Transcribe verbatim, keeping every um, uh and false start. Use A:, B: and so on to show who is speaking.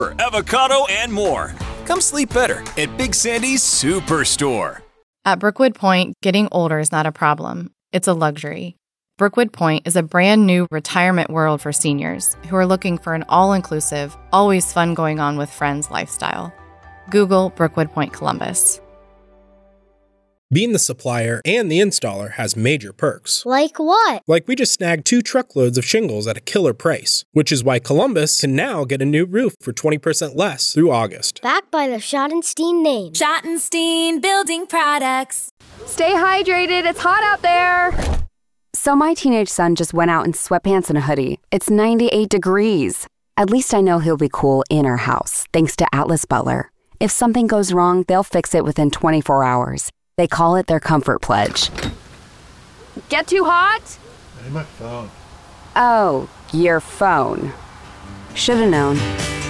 A: avocado, and more. Come sleep better at Big Sandy's Superstore.
B: At Brookwood Point, getting older is not a problem. It's a luxury. Brookwood Point is a brand new retirement world for seniors who are looking for an all-inclusive, always fun going on with friends lifestyle. Google Brookwood Point Columbus.
C: Being the supplier and the installer has major perks.
D: Like what?
C: Like we just snagged two truckloads of shingles at a killer price, which is why Columbus can now get a new roof for twenty percent less through August.
D: Backed by the Schottenstein name.
E: Schottenstein Building Products.
F: Stay hydrated, it's hot out there.
G: So my teenage son just went out in sweatpants and a hoodie. It's ninety-eight degrees. At least I know he'll be cool in our house, thanks to Atlas Butler. If something goes wrong, they'll fix it within twenty-four hours. They call it their comfort pledge.
F: Get too hot?
H: Hey, my phone.
G: Oh, your phone. Should've known.